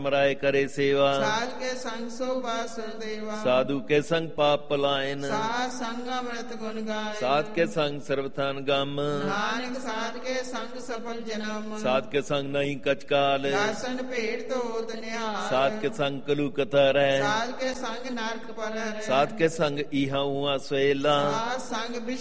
राय करे सेवा। साध के संग सो बासुर देवा। साधु के संग पाप पलायन। साध संग अमृत गुण गाय। साध के संग सर्वथान गम। नानक साध के संग सफल जन्म। साध के संग नहीं कचकाल। दासन भेंट तो निहाल। साध के संग कलु कतर है। साध के संग नरक पर है। साध के संग इहा उहा स्वेला। साध संग